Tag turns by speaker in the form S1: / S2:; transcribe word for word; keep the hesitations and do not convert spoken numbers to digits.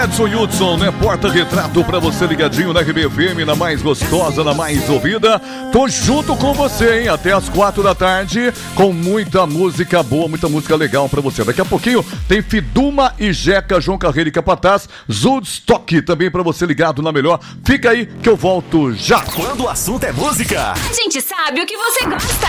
S1: Edson Hudson, né? Porta-retrato pra você ligadinho na R B F M, na mais gostosa, na mais ouvida. Tô junto com você, hein? Até as quatro da tarde, com muita música boa, muita música legal pra você. Daqui a pouquinho tem Fiduma e Jeca, João Carreira e Capataz, Zoodstock também pra você ligado na melhor. Fica aí que eu volto já.
S2: Quando o assunto é música,
S3: a gente sabe o que você gosta.